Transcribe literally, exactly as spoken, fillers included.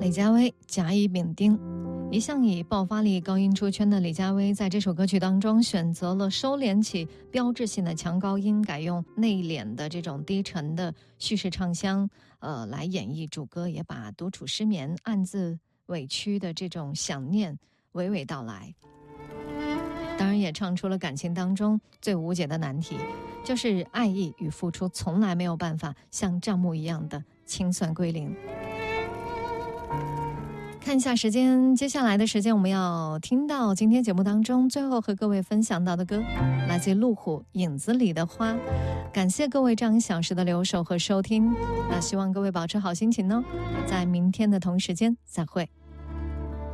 李佳薇甲乙丙丁。一向以爆发力高音出圈的李佳薇，在这首歌曲当中选择了收敛起标志性的强高音，改用内敛的这种低沉的叙事唱腔，呃，来演绎主歌，也把独处失眠、暗自委屈的这种想念娓娓道来。当然，也唱出了感情当中最无解的难题，就是爱意与付出从来没有办法像账目一样的清算归零。看一下时间，接下来的时间我们要听到今天节目当中最后和各位分享到的歌，来自路虎《影子里的花》。感谢各位这样一小时的留守和收听，那希望各位保持好心情哦，在明天的同时间再会。